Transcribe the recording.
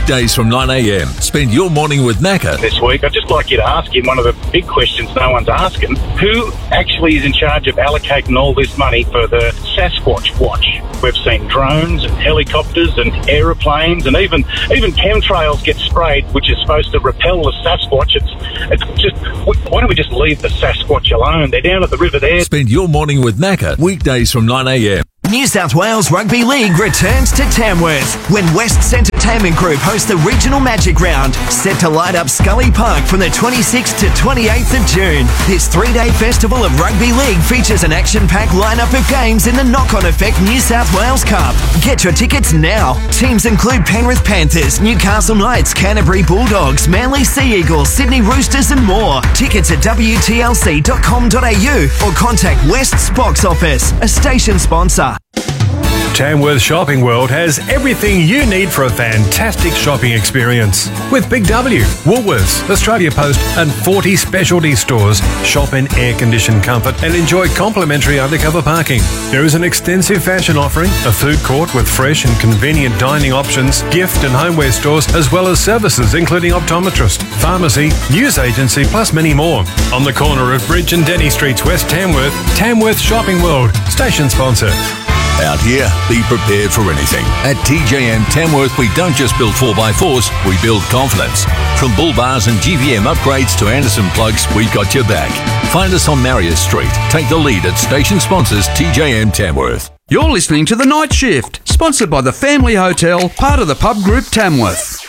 Weekdays from 9am. Spend your morning with Macca. This week, I'd just like you to ask him one of the big questions no one's asking. Who actually is in charge of allocating all this money for the Sasquatch Watch? We've seen drones and helicopters and aeroplanes and even chemtrails get sprayed, which is supposed to repel the Sasquatch. It's just, why don't we just leave the Sasquatch alone? They're down at the river there. Spend your morning with Macca. Weekdays from 9am. New South Wales Rugby League returns to Tamworth when West's Entertainment Group hosts the Regional Magic Round, set to light up Scully Park from the 26th to 28th of June. This 3-day festival of rugby league features an action-packed lineup of games in the knock-on effect New South Wales Cup. Get your tickets now. Teams include Penrith Panthers, Newcastle Knights, Canterbury Bulldogs, Manly Sea Eagles, Sydney Roosters and more. Tickets at wtlc.com.au or contact West's Box Office, a station sponsor. Tamworth Shopping World has everything you need for a fantastic shopping experience. With Big W, Woolworths, Australia Post and 40 specialty stores, shop in air-conditioned comfort and enjoy complimentary undercover parking. There is an extensive fashion offering, a food court with fresh and convenient dining options, gift and homeware stores, as well as services including optometrist, pharmacy, news agency, plus many more. On the corner of Bridge and Denny Streets, West Tamworth, Tamworth Shopping World, station sponsor. Out here, be prepared for anything. At TJM Tamworth, we don't just build 4x4s, we build confidence. From bull bars and GVM upgrades to Anderson plugs, we've got your back. Find us on Marius Street. Take the lead at station sponsors TJM Tamworth. You're listening to The Night Shift, sponsored by the Family Hotel, part of the Pub Group Tamworth.